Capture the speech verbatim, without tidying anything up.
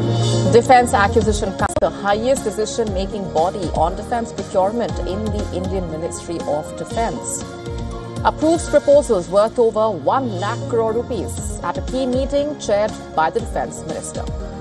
Defence Acquisition Council, the highest decision-making body on defence procurement in the Indian Ministry of Defence, approves proposals worth over one lakh crore rupees at a key meeting chaired by the Defence Minister.